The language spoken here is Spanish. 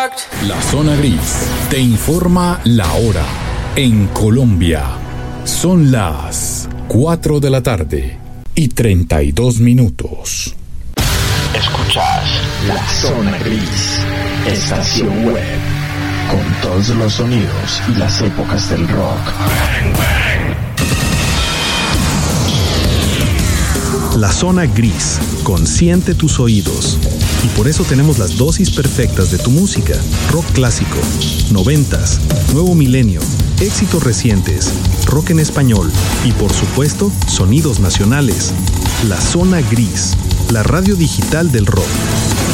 La Zona Gris te informa la hora en Colombia. Son las 4 de la tarde y 32 minutos. Escuchás La Zona Gris, estación web, con todos los sonidos y las épocas del rock. La Zona Gris, consiente tus oídos. Y por eso tenemos las dosis perfectas de tu música. Rock clásico, 90s, nuevo milenio, éxitos recientes, rock en español y por supuesto, sonidos nacionales. La Zona Gris, la radio digital del rock.